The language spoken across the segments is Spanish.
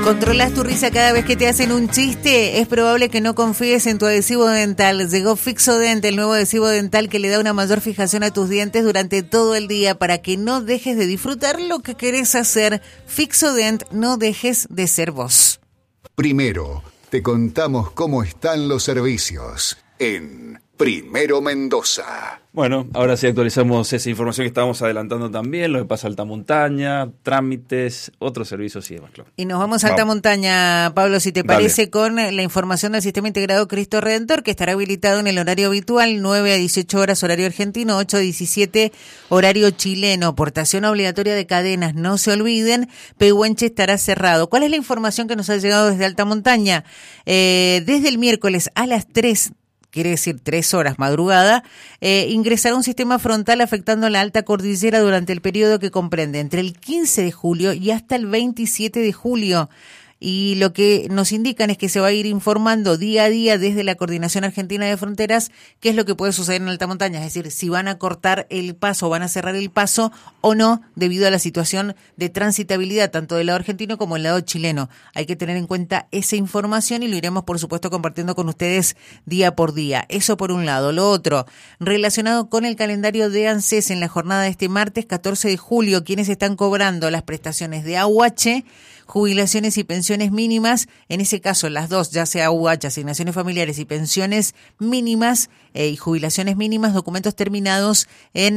¿Controlas tu risa cada vez que te hacen un chiste? Es probable que no confíes en tu adhesivo dental. Llegó Fixodent, el nuevo adhesivo dental que le da una mayor fijación a tus dientes durante todo el día para que no dejes de disfrutar lo que querés hacer. Fixodent, no dejes de ser vos. Primero, te contamos cómo están los servicios en Primero Mendoza. Bueno, ahora sí actualizamos esa información que estábamos adelantando también, lo que pasa a alta montaña, trámites, otros servicios y demás, claro. Y nos vamos a alta montaña, Pablo, si te parece, con la información del Sistema Integrado Cristo Redentor, que estará habilitado en el horario habitual, 9 a 18 horas horario argentino, 8 a 17 horario chileno. Portación obligatoria de cadenas, no se olviden, Pehuenche estará cerrado. ¿Cuál es la información que nos ha llegado desde alta montaña? Desde el miércoles a las 3, quiere decir 3 horas madrugada, ingresará un sistema frontal afectando la alta cordillera durante el periodo que comprende entre el 15 de julio y hasta el 27 de julio. Y lo que nos indican es que se va a ir informando día a día desde la Coordinación Argentina de Fronteras qué es lo que puede suceder en alta montaña, es decir, si van a cortar el paso, van a cerrar el paso o no, debido a la situación de transitabilidad tanto del lado argentino como del lado chileno. Hay que tener en cuenta esa información y lo iremos, por supuesto, compartiendo con ustedes día por día. Eso por un lado. Lo otro, relacionado con el calendario de ANSES en la jornada de este martes 14 de julio, quienes están cobrando las prestaciones de AUH, jubilaciones y pensiones mínimas, en ese caso las dos, ya sea AUH, asignaciones familiares y pensiones mínimas y jubilaciones mínimas, documentos terminados en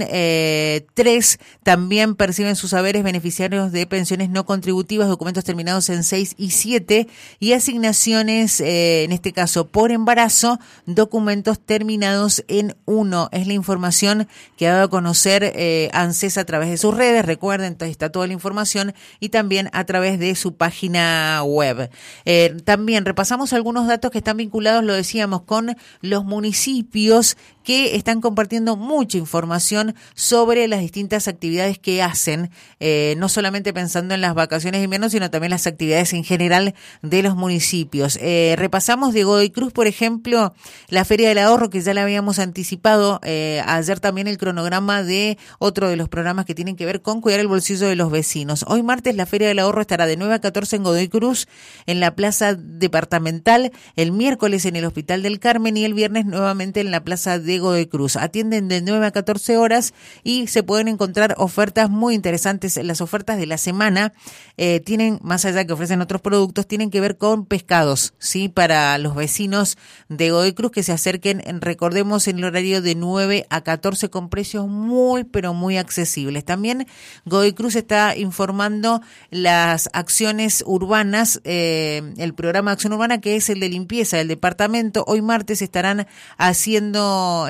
3, también perciben sus haberes beneficiarios de pensiones no contributivas, documentos terminados en 6 y 7, y asignaciones, en este caso por embarazo, documentos terminados en 1. Es la información que ha dado a conocer ANSES a través de sus redes. Recuerden, está toda la información y también a través de su página web. También repasamos algunos datos que están vinculados, lo decíamos, con los municipios que están compartiendo mucha información sobre las distintas actividades que hacen, no solamente pensando en las vacaciones de invierno, sino también las actividades en general de los municipios. Repasamos de Godoy Cruz, por ejemplo, la Feria del Ahorro, que ya la habíamos anticipado, ayer también el cronograma de otro de los programas que tienen que ver con cuidar el bolsillo de los vecinos. Hoy martes la Feria del Ahorro estará de 9 a 14 en Godoy Cruz, en la Plaza Departamental, el miércoles en el Hospital del Carmen y el viernes nuevamente en la Plaza de Godoy Cruz. Atienden de 9 a 14 horas y se pueden encontrar ofertas muy interesantes. Las ofertas de la semana tienen, más allá que ofrecen otros productos, tienen que ver con pescados, ¿sí? Para los vecinos de Godoy Cruz que se acerquen, recordemos, en el horario de 9 a 14 con precios muy, pero muy accesibles. También Godoy Cruz está informando las acciones urbanas, el programa de acción urbana, que es el de limpieza del departamento. Hoy martes estarán haciendo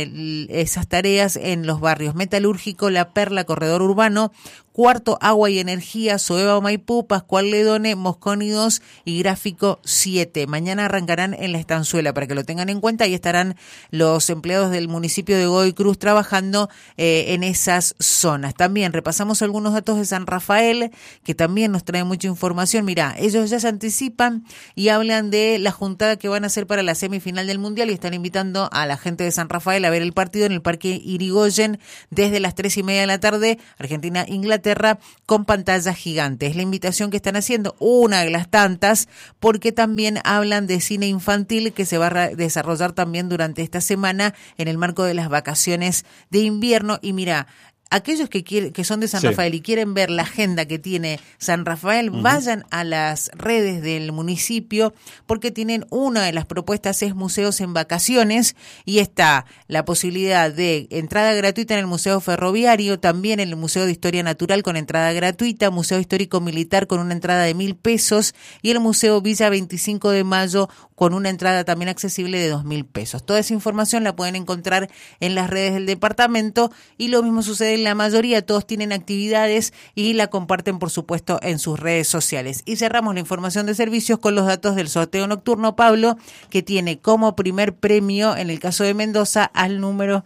esas tareas en los barrios Metalúrgico, La Perla, Corredor Urbano, Cuarto, Agua y Energía, Soeva, Maipú, Pascual Ledone, Mosconi 2 y Gráfico 7. Mañana arrancarán en La Estanzuela, para que lo tengan en cuenta. Ahí estarán los empleados del municipio de Godoy Cruz trabajando en esas zonas. También repasamos algunos datos de San Rafael, que también nos trae mucha información. Mirá, ellos ya se anticipan y hablan de la juntada que van a hacer para la semifinal del Mundial y están invitando a la gente de San Rafael a ver el partido en el Parque Irigoyen desde las 3:30 de la tarde, Argentina-Inglaterra, con pantallas gigantes. Es la invitación que están haciendo, una de las tantas, porque también hablan de cine infantil que se va a desarrollar también durante esta semana en el marco de las vacaciones de invierno. Y mira, aquellos que son de San Rafael y quieren ver la agenda que tiene San Rafael, vayan a las redes del municipio, porque tienen una de las propuestas, es museos en vacaciones, y está la posibilidad de entrada gratuita en el Museo Ferroviario, también en el Museo de Historia Natural con entrada gratuita, Museo Histórico Militar con una entrada de 1.000 pesos y el Museo Villa 25 de Mayo con una entrada también accesible de 2.000 pesos. Toda esa información la pueden encontrar en las redes del departamento y lo mismo sucede en la mayoría, todos tienen actividades y la comparten, por supuesto, en sus redes sociales. Y cerramos la información de servicios con los datos del sorteo nocturno, Pablo, que tiene como primer premio, en el caso de Mendoza, al número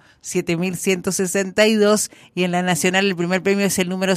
7.162 y en la nacional el primer premio es el número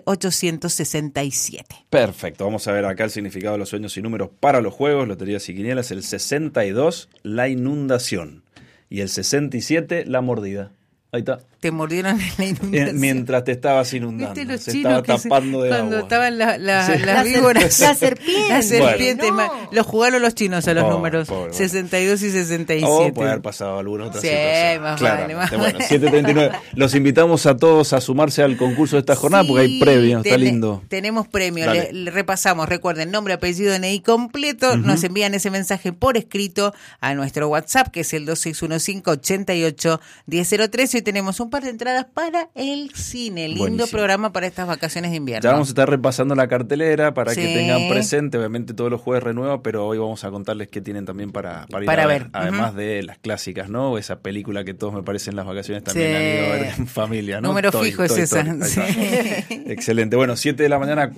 6.867. Perfecto, vamos a ver acá el significado de los sueños y números para los juegos, loterías y quinielas. El 62, la inundación, y el 67, la mordida. Ahí está. Te mordieron en la inundación. Mientras te estabas inundando. ¿Viste los se chinos estaba tapando de cuando agua. estaban Sí. las víboras? La serpiente. La serpiente. Bueno. Los jugaron los chinos a los números. Pobre. 62 y 67. O puede haber pasado alguna otra Sí, situación. más Claramente. vale, más Bueno, vale. 7:39. Los invitamos a todos a sumarse al concurso de esta jornada porque hay premios. Está lindo. Tenemos premios. Dale. Le repasamos. Recuerden, nombre, apellido, DNI completo. Nos envían ese mensaje por escrito a nuestro WhatsApp, que es el 2615-88-1003. Hoy tenemos un par de entradas para el cine. Lindo Buenísimo. programa para estas vacaciones de invierno. Ya vamos a estar repasando la cartelera para Sí. que tengan presente. Obviamente todos los jueves renueva, pero hoy vamos a contarles qué tienen también para ir Para a ver. Además de las clásicas, ¿no? Esa película que todos me parece en las vacaciones también Sí. han ido a ver en familia, ¿no? Número fijo es esa. Ahí está. Sí. Excelente. Bueno, 7 de la mañana,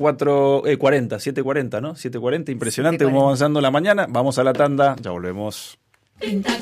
7:40, ¿no? 7:40, impresionante. 7:40. Vamos avanzando la mañana. Vamos a la tanda, ya volvemos.